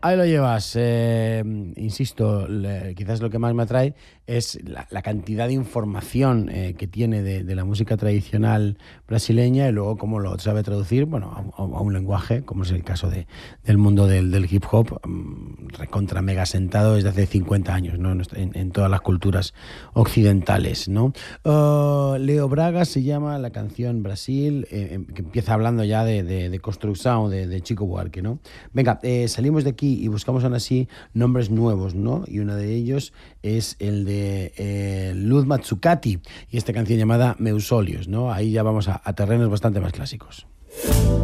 Ahí lo llevas. Insisto, quizás lo que más me atrae es la cantidad de información que tiene de la música tradicional brasileña y luego cómo lo sabe traducir, bueno, a un lenguaje, como es el caso del mundo del hip hop, recontra mega sentado desde hace 50 años, ¿no? En todas las culturas occidentales, ¿no? Leo Braga se llama la canción Brasil, que empieza hablando ya de construcción de Chico Buarque, ¿no? Venga, salimos de aquí y buscamos aún así nombres nuevos, ¿no? Y uno de ellos es el de Luz Matsukati y esta canción llamada Meusolios, ¿no? Ahí ya vamos a terrenos bastante más clásicos.